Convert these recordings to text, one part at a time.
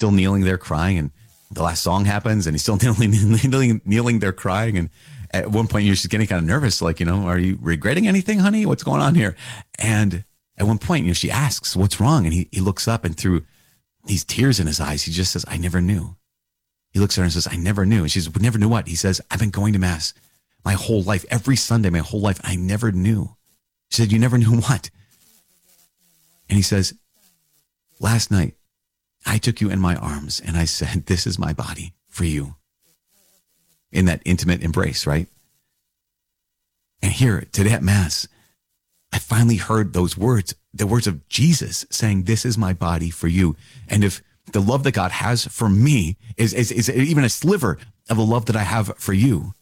still kneeling there crying, and the last song happens and he's still kneeling there crying. And at one point you're just getting kind of nervous, like, are you regretting anything, honey? What's going on here? And at one point, she asks, what's wrong? And he looks up, and through these tears in his eyes, he just says, I never knew. He looks at her and says, I never knew. And she says, never knew what? He says, I've been going to mass my whole life, every Sunday, my whole life. I never knew. She said, you never knew what? And he says, last night, I took you in my arms and I said, this is my body for you. In that intimate embrace, right? And here today at Mass, I finally heard those words, the words of Jesus saying, this is my body for you. And if the love that God has for me is even a sliver of the love that I have for you,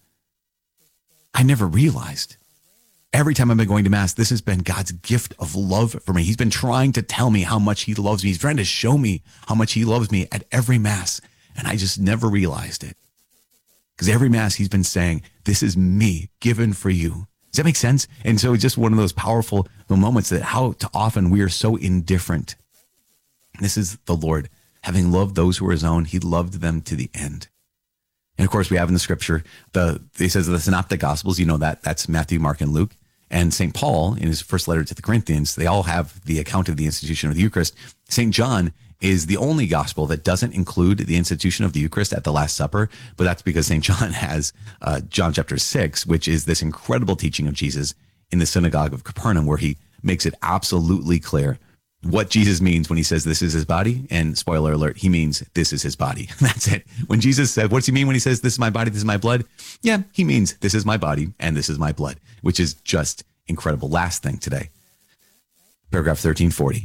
I never realized. Every time I've been going to Mass, this has been God's gift of love for me. He's been trying to tell me how much he loves me. He's trying to show me how much he loves me at every Mass. And I just never realized it. Because every Mass he's been saying, this is me given for you. Does that make sense? And so it's just one of those powerful moments that how often we are so indifferent. This is the Lord. Having loved those who are his own, he loved them to the end. And of course, we have in the scripture, he says the synoptic gospels, that's Matthew, Mark, and Luke. And St. Paul, in his first letter to the Corinthians, they all have the account of the institution of the Eucharist. St. John is the only gospel that doesn't include the institution of the Eucharist at the Last Supper, but that's because St. John has John chapter 6, which is this incredible teaching of Jesus in the synagogue of Capernaum, where he makes it absolutely clear what Jesus means when he says this is his body. And spoiler alert, he means this is his body. That's it. When Jesus said, what does he mean when he says this is my body, this is my blood? Yeah, he means this is my body and this is my blood, which is just incredible. Last thing today, paragraph 1340.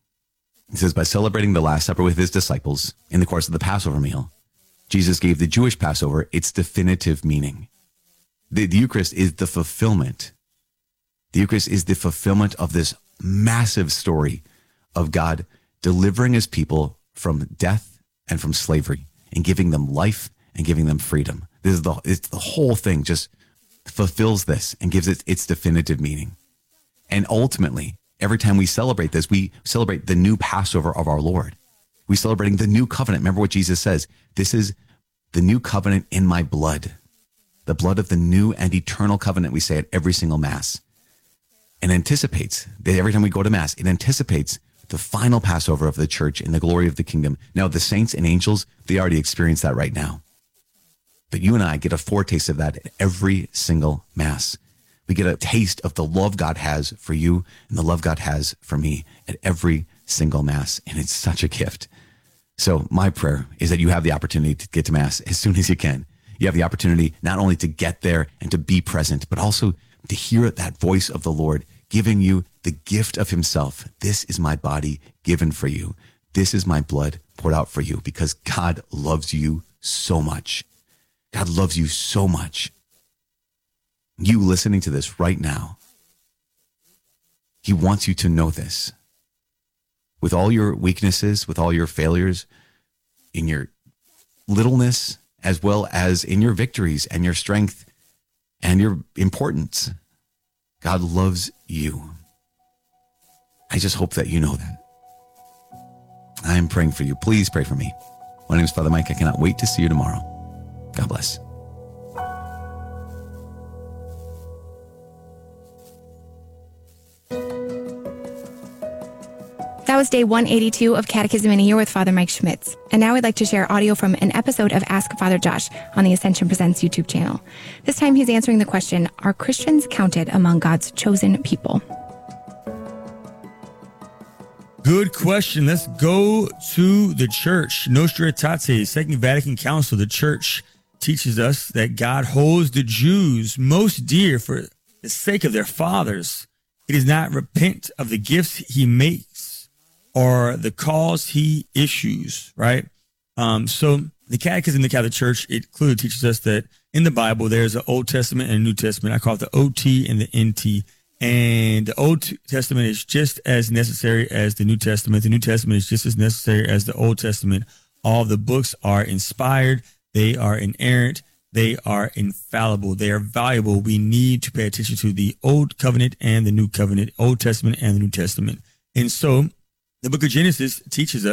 It says, by celebrating the Last Supper with his disciples in the course of the Passover meal, Jesus gave the Jewish Passover its definitive meaning. The Eucharist is the fulfillment. The Eucharist is the fulfillment of this massive story of God delivering his people from death and from slavery and giving them life and giving them freedom. It's the whole thing just fulfills this and gives it its definitive meaning. And ultimately, every time we celebrate this, we celebrate the new Passover of our Lord. We're celebrating the new covenant. Remember what Jesus says, this is the new covenant in my blood, the blood of the new and eternal covenant, we say at every single Mass. And anticipates, every time we go to Mass, it anticipates the final Passover of the church in the glory of the kingdom. Now, the saints and angels, they already experience that right now. But you and I get a foretaste of that at every single Mass. We get a taste of the love God has for you and the love God has for me at every single Mass. And it's such a gift. So my prayer is that you have the opportunity to get to Mass as soon as you can. You have the opportunity not only to get there and to be present, but also to hear that voice of the Lord giving you the gift of himself. This is my body given for you. This is my blood poured out for you, because God loves you so much. God loves you so much. You listening to this right now, he wants you to know this. With all your weaknesses, with all your failures, in your littleness, as well as in your victories and your strength and your importance, God loves you. I just hope that you know that. I am praying for you. Please pray for me. My name is Father Mike. I cannot wait to see you tomorrow. God bless. That was day 182 of Catechism in a Year with Father Mike Schmitz. And now I'd like to share audio from an episode of Ask Father Josh on the Ascension Presents YouTube channel. This time he's answering the question, are Christians counted among God's chosen people? Good question. Let's go to the church. Nostra Aetate, Second Vatican Council. The church teaches us that God holds the Jews most dear for the sake of their fathers. He does not repent of the gifts he makes or the calls he issues, right? So the Catechism of the Catholic Church, it clearly teaches us that in the Bible, there's an Old Testament and a New Testament. I call it the OT and the NT. And the Old Testament is just as necessary as the New Testament. The New Testament is just as necessary as the Old Testament. All the books are inspired. They are inerrant. They are infallible. They are valuable. We need to pay attention to the Old Covenant and the New Covenant, Old Testament and the New Testament. And so the book of Genesis teaches us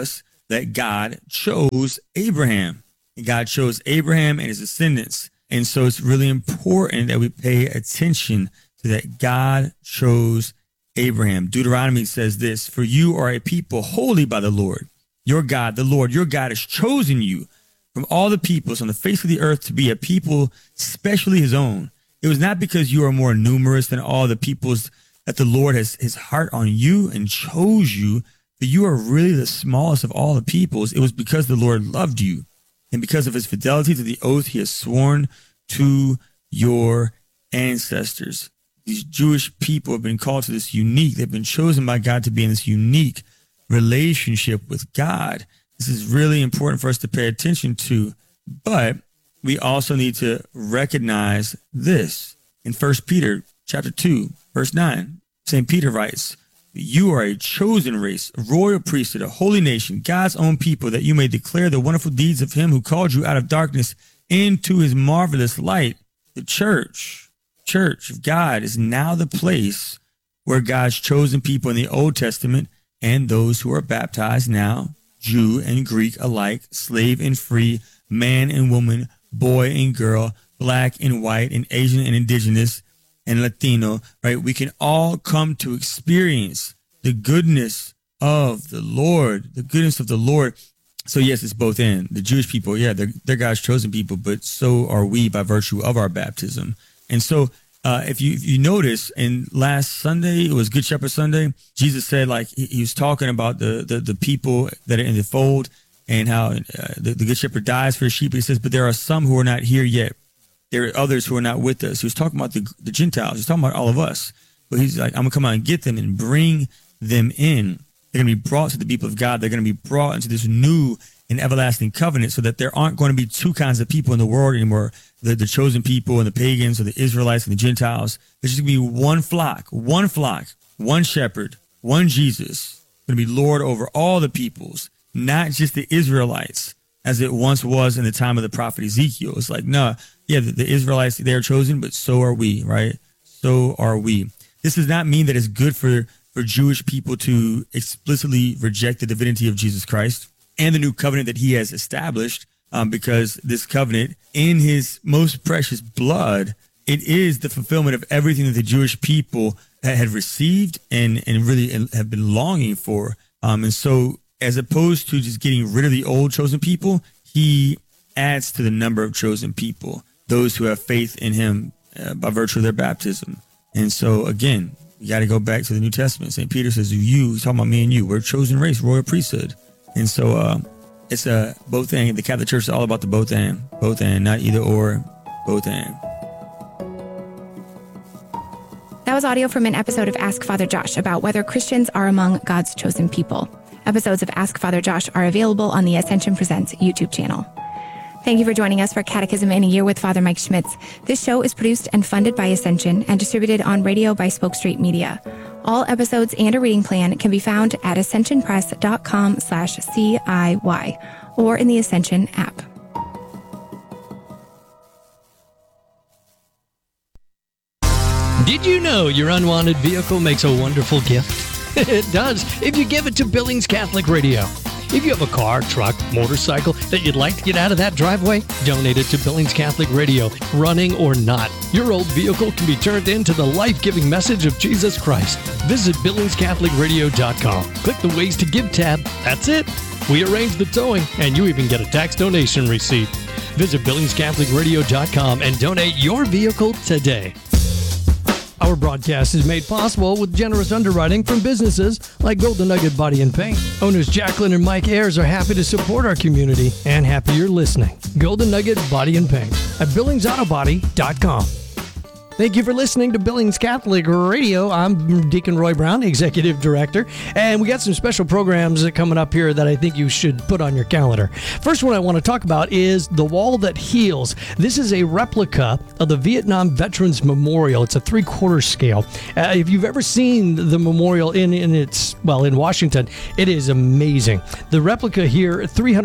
that God chose Abraham. And God chose Abraham and his descendants. And so it's really important that we pay attention to that God chose Abraham. Deuteronomy says this, for you are a people holy by the Lord, your God. The Lord, your God, has chosen you from all the peoples on the face of the earth to be a people specially his own. It was not because you are more numerous than all the peoples that the Lord has his heart on you and chose you, but you are really the smallest of all the peoples. It was because the Lord loved you and because of his fidelity to the oath he has sworn to your ancestors. These Jewish people have been called to this unique, they've been chosen by God to be in this unique relationship with God. This is really important for us to pay attention to, but we also need to recognize this. In 1 Peter chapter 2, verse 9, St. Peter writes, you are a chosen race, a royal priesthood, a holy nation, God's own people, that you may declare the wonderful deeds of him who called you out of darkness into his marvelous light. The church of God is now the place where God's chosen people in the Old Testament and those who are baptized now, Jew and Greek alike, slave and free, man and woman, boy and girl, black and white, and Asian and indigenous and Latino, right? We can all come to experience the goodness of the Lord, So yes, it's both and. The Jewish people, yeah, they're God's chosen people, but so are we by virtue of our baptism. And so if you notice, in last Sunday, it was Good Shepherd Sunday, Jesus said, like, he was talking about the people that are in the fold and how the Good Shepherd dies for his sheep. He says, but there are some who are not here yet. There are others who are not with us. He was talking about the Gentiles. He was talking about all of us. But he's like, I'm going to come out and get them and bring them in. They're going to be brought to the people of God. They're going to be brought into this new and everlasting covenant so that there aren't going to be two kinds of people in the world anymore, the chosen people and the pagans, or the Israelites and the Gentiles. There's just going to be one flock, one shepherd, one Jesus, going to be Lord over all the peoples, not just the Israelites, as it once was in the time of the prophet Ezekiel. It's like, no, yeah, the Israelites, they're chosen, but so are we, right? So are we. This does not mean that it's good for Jewish people to explicitly reject the divinity of Jesus Christ and the new covenant that he has established, because this covenant, in his most precious blood, it is the fulfillment of everything that the Jewish people had received and really have been longing for. And so, as opposed to just getting rid of the old chosen people, he adds to the number of chosen people, those who have faith in him by virtue of their baptism. And so, again, you got to go back to the New Testament. St. Peter says, he's talking about me and you. We're a chosen race, royal priesthood. And so it's a both and. The Catholic Church is all about the both and, not either or, both and. That was audio from an episode of Ask Father Josh about whether Christians are among God's chosen people. Episodes of Ask Father Josh are available on the Ascension Presents YouTube channel. Thank you for joining us for Catechism in a Year with Father Mike Schmitz. This show is produced and funded by Ascension and distributed on radio by Spoke Street Media. All episodes and a reading plan can be found at ascensionpress.com/CIY or in the Ascension app. Did you know your unwanted vehicle makes a wonderful gift? It does if you give it to Billings Catholic Radio. If you have a car, truck, motorcycle that you'd like to get out of that driveway, donate it to Billings Catholic Radio, running or not. Your old vehicle can be turned into the life-giving message of Jesus Christ. Visit BillingsCatholicRadio.com. Click the Ways to Give tab. That's it. We arrange the towing, and you even get a tax donation receipt. Visit BillingsCatholicRadio.com and donate your vehicle today. Our broadcast is made possible with generous underwriting from businesses like Golden Nugget Body and Paint. Owners Jacqueline and Mike Ayers are happy to support our community and happy you're listening. Golden Nugget Body and Paint at BillingsAutobody.com. Thank you for listening to Billings Catholic Radio. I'm Deacon Roy Brown, Executive Director, and we got some special programs coming up here that I think you should put on your calendar. First one I want to talk about is The Wall That Heals. This is a replica of the Vietnam Veterans Memorial. It's a 3/4 scale. If you've ever seen the memorial in Washington, it is amazing. The replica here,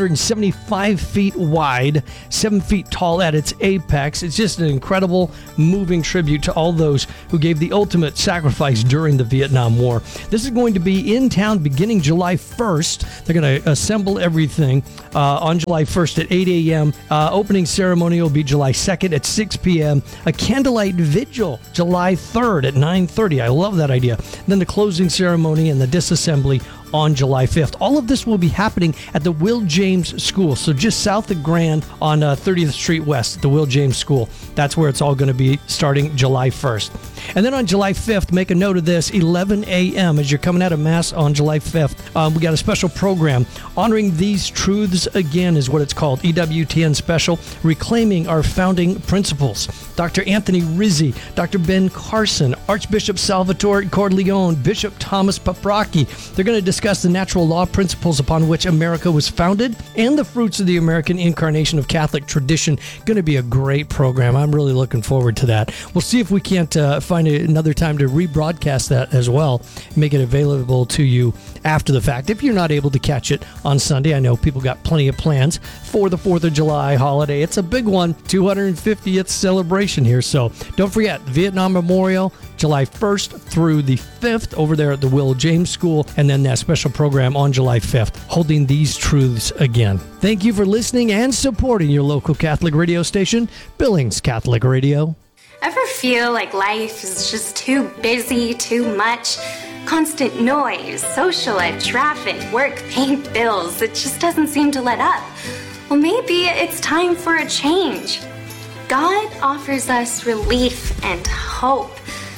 375 feet wide, 7 feet tall at its apex. It's just an incredible, moving tribute to all those who gave the ultimate sacrifice during the Vietnam War. This is going to be in town beginning July 1st. They're going to assemble everything on July 1st at 8 a.m. Opening ceremony will be July 2nd at 6 p.m. A candlelight vigil July 3rd at 9:30. I love that idea. Then the closing ceremony and the disassembly on July 5th. All of this will be happening at the Will James School, so just south of Grand on 30th Street West, the Will James School. That's where it's all going to be starting July 1st. And then on July 5th, make a note of this, 11 a.m. as you're coming out of Mass on July 5th, we got a special program. Honoring These Truths Again is what it's called, EWTN Special, Reclaiming Our Founding Principles. Dr. Anthony Rizzi, Dr. Ben Carson, Archbishop Salvatore Corleone, Bishop Thomas Paprocki. They're going to discuss the natural law principles upon which America was founded and the fruits of the American incarnation of Catholic tradition. Going to be a great program. I'm really looking forward to that. We'll see if we can't find another time to rebroadcast that as well, make it available to you after the fact. If you're not able to catch it on Sunday, I know people got plenty of plans for the 4th of July holiday. It's a big one, 250th celebration here. So don't forget, Vietnam Memorial, July 1st through the 5th over there at the Will James School, and then that special program on July 5th, Holding These Truths Again. Thank you for listening and supporting your local Catholic radio station, Billings Catholic Radio. Ever feel like life is just too busy, too much? Constant noise, social ed, traffic, work, paint, bills. It just doesn't seem to let up. Well, maybe it's time for a change. God offers us relief and hope.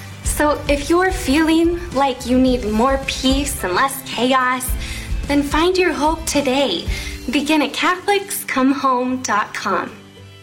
So if you're feeling like you need more peace and less chaos, then find your hope today. Begin at CatholicsComeHome.com.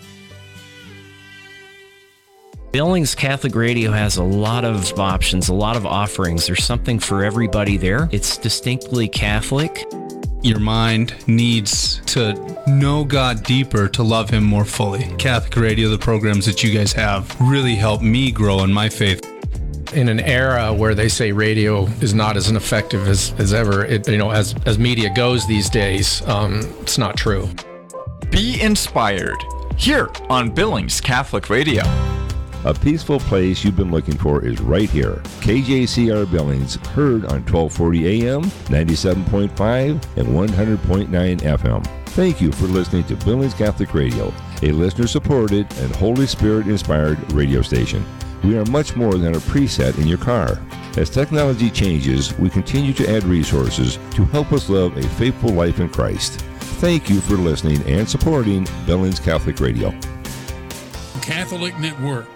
Billings Catholic Radio has a lot of options, a lot of offerings. There's something for everybody there. It's distinctly Catholic. Your mind needs to know God deeper to love Him more fully. Catholic Radio, the programs that you guys have, really helped me grow in my faith. In an era where they say radio is not as effective as ever, as media goes these days, it's not true. Be inspired here on Billings Catholic Radio. A peaceful place you've been looking for is right here. KJCR Billings, heard on 1240 AM, 97.5, and 100.9 FM. Thank you for listening to Billings Catholic Radio, a listener-supported and Holy Spirit-inspired radio station. We are much more than a preset in your car. As technology changes, we continue to add resources to help us live a faithful life in Christ. Thank you for listening and supporting Billings Catholic Radio. Catholic Network.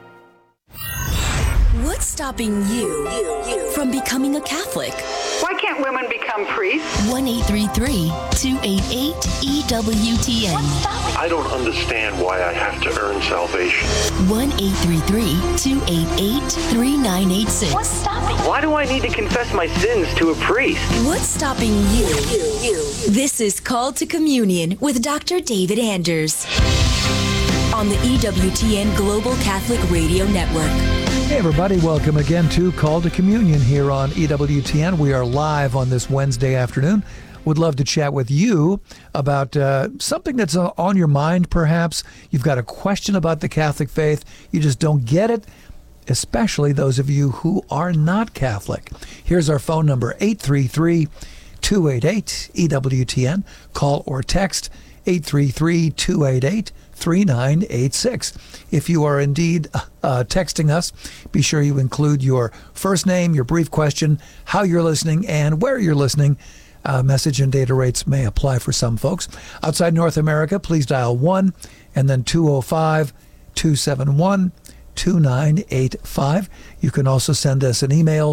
What's stopping you from becoming a Catholic? Why can't women become priests? 1-833-288-EWTN. I don't understand why I have to earn salvation. 1-833-288-3986. What's stopping you? Why do I need to confess my sins to a priest? What's stopping you? This is Called to Communion with Dr. David Anders on the EWTN Global Catholic Radio Network. Hey everybody, welcome again to Call to Communion here on EWTN. We are live on this Wednesday afternoon. Would love to chat with you about something that's on your mind perhaps. You've got a question about the Catholic faith. You just don't get it, especially those of you who are not Catholic. Here's our phone number, 833-288-EWTN. Call or text 833-288-3986. If you are indeed texting us, be sure you include your first name, your brief question, how you're listening, and where you're listening. Message and data rates may apply for some folks. Outside North America, please dial 1 and then 205-271-2985. You can also send us an email,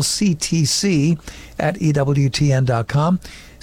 ctc@ewtn.com,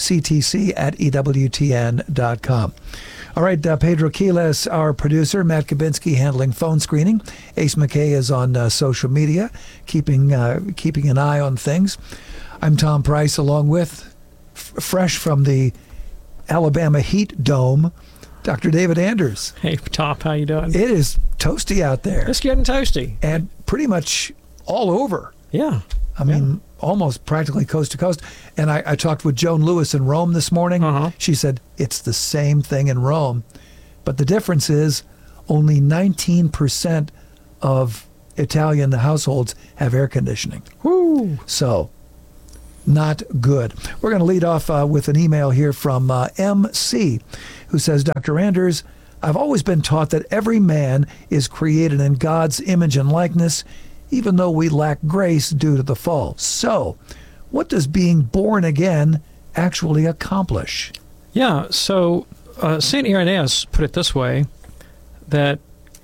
ctc@ewtn.com. All right, Pedro Quiles, our producer, Matt Kabinski handling phone screening. Ace McKay is on social media, keeping an eye on things. I'm Tom Price, along with, fresh from the Alabama Heat Dome, Dr. David Anders. Hey, Top, how you doing? It is toasty out there. It's getting toasty. And pretty much all over. Yeah. I mean, almost practically coast to coast. And I talked with Joan Lewis in Rome this morning. She said it's the same thing in Rome. But the difference is only 19% of Italian households have air conditioning. Woo! So, not good. We're going to lead off with an email here from MC, who says, Dr. Anders, I've always been taught that every man is created in God's image and likeness, even though we lack grace due to the fall. So, what does being born again actually accomplish? Yeah, so St. Irenaeus put it this way, that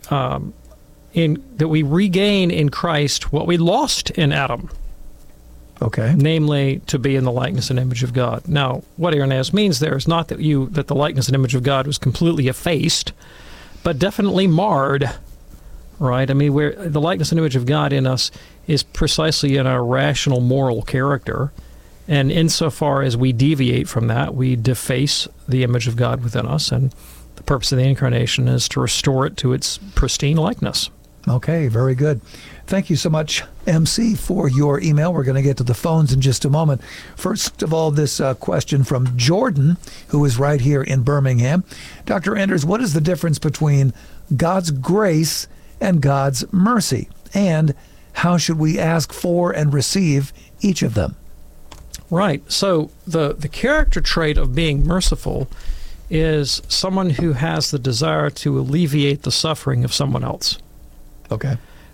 that we regain in Christ what we lost in Adam. Okay. Namely, to be in the likeness and image of God. Now, what Irenaeus means there is not that the likeness and image of God was completely effaced, but definitely marred. Right? I mean, where the likeness and image of God in us is precisely in our rational moral character. And insofar as we deviate from that, we deface the image of God within us. And the purpose of the incarnation is to restore it to its pristine likeness. Okay, very good. Thank you so much, MC, for your email. We're going to get to the phones in just a moment. First of all, this question from Jordan, who is right here in Birmingham. Dr. Anders, what is the difference between God's grace and God's mercy? And how should we ask for and receive each of them? Right. So the character trait of being merciful is someone who has the desire to alleviate the suffering of someone else. Okay.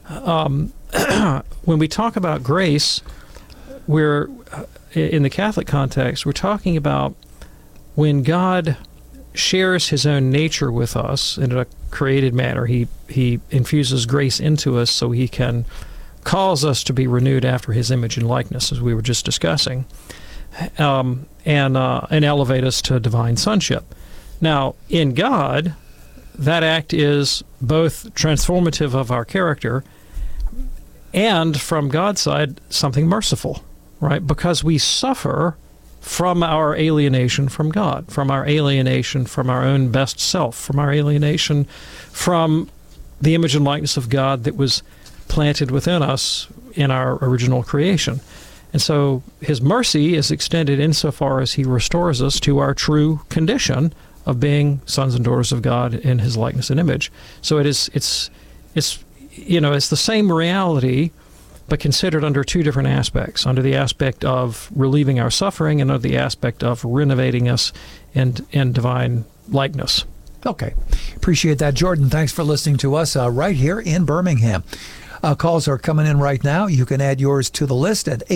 When we talk about grace, we're in the Catholic context, we're talking about when God shares his own nature with us in a created manner. He infuses grace into us so he can cause us to be renewed after his image and likeness, as we were just discussing, and elevate us to divine sonship. Now, in God, that act is both transformative of our character and, from God's side, something merciful, right? Because we suffer from our alienation from God, from our alienation from our own best self, from our alienation from the image and likeness of God that was planted within us in our original creation. And so his mercy is extended insofar as he restores us to our true condition of being sons and daughters of God in his likeness and image. So it's the same reality, but considered under two different aspects, under the aspect of relieving our suffering and under the aspect of renovating us in divine likeness. Okay. Appreciate that, Jordan. Thanks for listening to us right here in Birmingham. Calls are coming in right now. You can add yours to the list at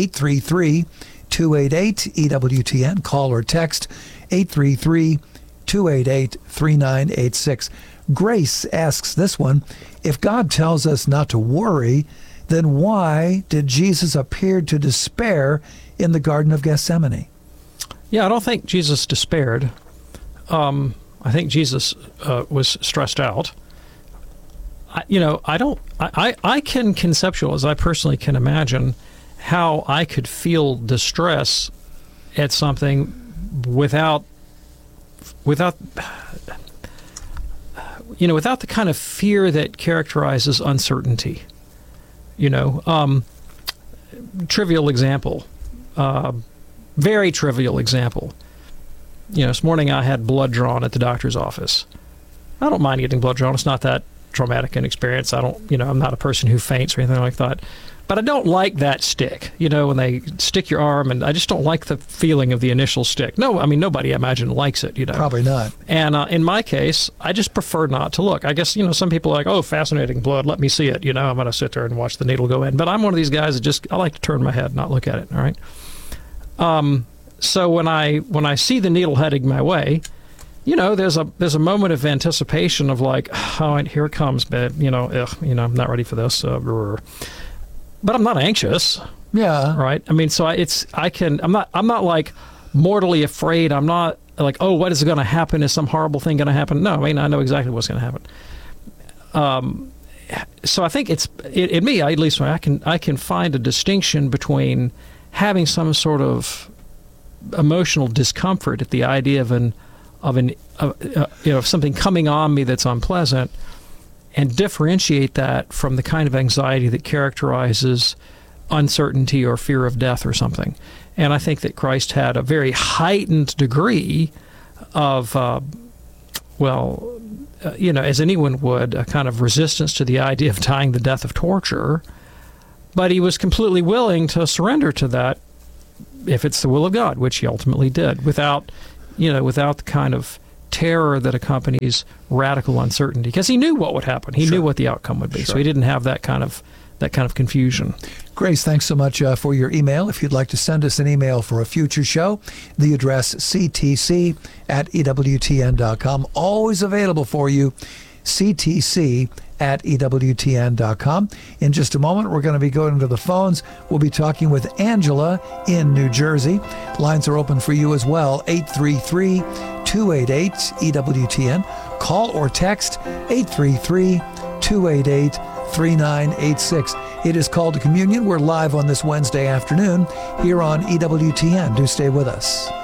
833-288-EWTN. Call or text 833-288-3986. Grace asks this one, if God tells us not to worry, then why did Jesus appear to despair in the Garden of Gethsemane? Yeah, I don't think Jesus despaired. I think Jesus was stressed out. I can conceptualize, I personally can imagine how I could feel distress at something without the kind of fear that characterizes uncertainty. Trivial example, very trivial example. This morning I had blood drawn at the doctor's office. I don't mind getting blood drawn. It's not that traumatic an experience. I'm not a person who faints or anything like that. But I don't like that stick, when they stick your arm, and I just don't like the feeling of the initial stick. No, I mean, nobody, I imagine, likes it, Probably not. And in my case, I just prefer not to look. I guess, some people are like, oh, fascinating blood, let me see it. I'm going to sit there and watch the needle go in. But I'm one of these guys that I like to turn my head, not look at it, all right? So when I see the needle heading my way, there's a moment of anticipation of like, oh, and here it comes, but I'm not ready for this. But I'm not anxious. Yeah. Right. I mean, so I'm not like mortally afraid. I'm not like, oh, what is going to happen? Is some horrible thing going to happen? No, I mean, I know exactly what's going to happen. So I think in me, at least I can find a distinction between having some sort of emotional discomfort at the idea of an something coming on me that's unpleasant, and differentiate that from the kind of anxiety that characterizes uncertainty or fear of death or something. And I think that Christ had a very heightened degree of, as anyone would, a kind of resistance to the idea of dying the death of torture. But he was completely willing to surrender to that if it's the will of God, which he ultimately did, without the kind of terror that accompanies radical uncertainty, because he knew what would happen. He knew what the outcome would be, so he didn't have that kind of confusion. Grace, thanks so much for your email. If you'd like to send us an email for a future show, the address ctc@ewtn.com. Always available for you, ctc@ewtn.com. In just a moment, we're going to be going to the phones. We'll be talking with Angela in New Jersey. Lines are open for you as well, 833-288-EWTN. Call or text 833-288-3986. It is Called to Communion. We're live on this Wednesday afternoon here on EWTN. Do stay with us.